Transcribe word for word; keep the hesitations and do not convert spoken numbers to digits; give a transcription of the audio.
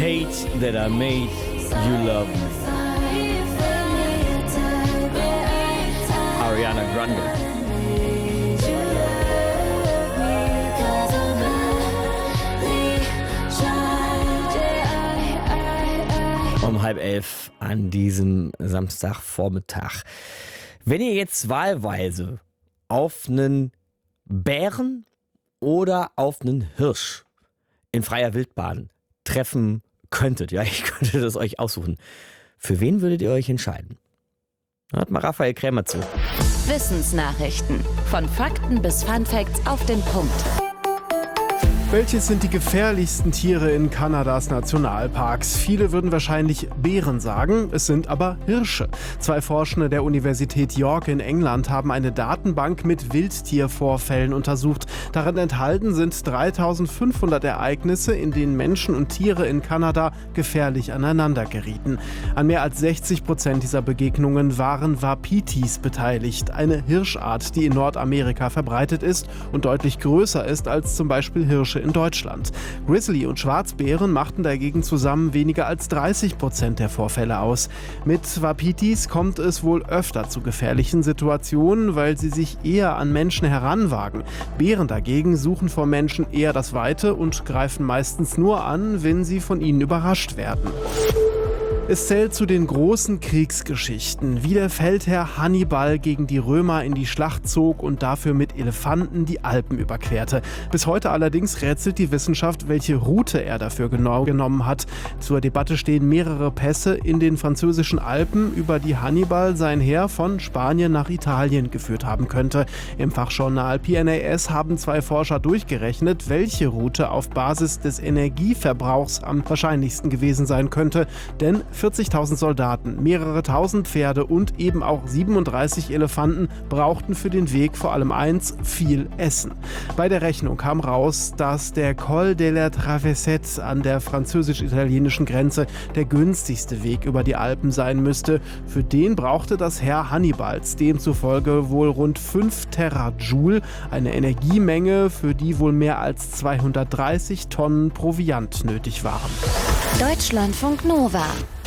hate that I made you love me. Ariana Grande. Um halb elf an diesem Samstagvormittag. Wenn ihr jetzt wahlweise auf einen Bären oder auf einen Hirsch in freier Wildbahn treffen könntet, ja, ich könnte das euch aussuchen, für wen würdet ihr euch entscheiden? Hört mal Raphael Krämer zu. Wissensnachrichten. Von Fakten bis Funfacts auf den Punkt. Welches sind die gefährlichsten Tiere in Kanadas Nationalparks? Viele würden wahrscheinlich Bären sagen, es sind aber Hirsche. Zwei Forschende der Universität York in England haben eine Datenbank mit Wildtiervorfällen untersucht. Darin enthalten sind dreitausendfünfhundert Ereignisse, in denen Menschen und Tiere in Kanada gefährlich aneinander gerieten. An mehr als sechzig Prozent dieser Begegnungen waren Wapitis beteiligt, eine Hirschart, die in Nordamerika verbreitet ist und deutlich größer ist als zum Beispiel Hirsche in Deutschland. Grizzly- und Schwarzbären machten dagegen zusammen weniger als dreißig Prozent der Vorfälle aus. Mit Wapitis kommt es wohl öfter zu gefährlichen Situationen, weil sie sich eher an Menschen heranwagen. Bären dagegen suchen vor Menschen eher das Weite und greifen meistens nur an, wenn sie von ihnen überrascht werden. Es zählt zu den großen Kriegsgeschichten, wie der Feldherr Hannibal gegen die Römer in die Schlacht zog und dafür mit Elefanten die Alpen überquerte. Bis heute allerdings rätselt die Wissenschaft, welche Route er dafür genau genommen hat. Zur Debatte stehen mehrere Pässe in den französischen Alpen, über die Hannibal sein Heer von Spanien nach Italien geführt haben könnte. Im Fachjournal P N A S haben zwei Forscher durchgerechnet, welche Route auf Basis des Energieverbrauchs am wahrscheinlichsten gewesen sein könnte, denn vierzigtausend Soldaten, mehrere tausend Pferde und eben auch siebenunddreißig Elefanten brauchten für den Weg vor allem eins: viel Essen. Bei der Rechnung kam raus, dass der Col de la Travesette an der französisch-italienischen Grenze der günstigste Weg über die Alpen sein müsste. Für den brauchte das Heer Hannibals demzufolge wohl rund fünf Terajoule, eine Energiemenge, für die wohl mehr als zweihundertdreißig Tonnen Proviant nötig waren. Deutschlandfunk Nova